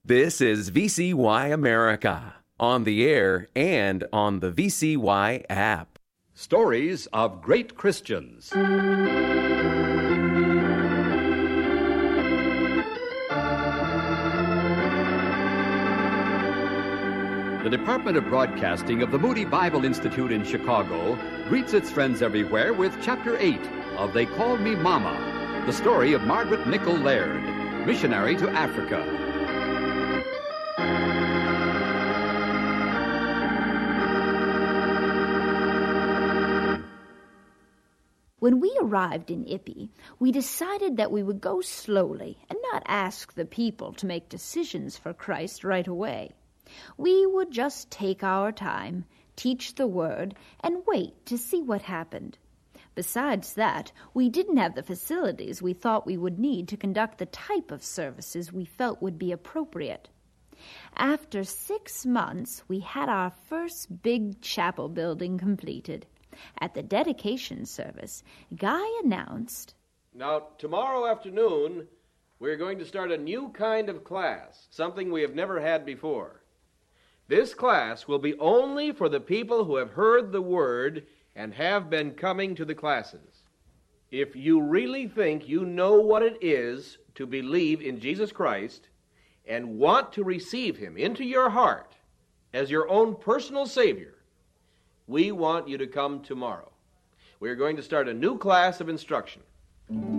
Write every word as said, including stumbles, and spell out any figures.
This is V C Y America, on the air and on the V C Y app. Stories of Great Christians. The Department of Broadcasting of the Moody Bible Institute in Chicago greets its friends everywhere with Chapter eight of They Called Me Mama, the story of Margaret Nichol Laird, missionary to Africa. When we arrived in Ippy, we decided that we would go slowly and not ask the people to make decisions for Christ right away. We would just take our time, teach the word, and wait to see what happened. Besides that, we didn't have the facilities we thought we would need to conduct the type of services we felt would be appropriate. After six months, we had our first big chapel building completed. At the dedication service, Guy announced, "Now, tomorrow afternoon, we're going to start a new kind of class, something we have never had before. This class will be only for the people who have heard the word and have been coming to the classes. If you really think you know what it is to believe in Jesus Christ and want to receive him into your heart as your own personal Savior, we want you to come tomorrow. We're going to start a new class of instruction."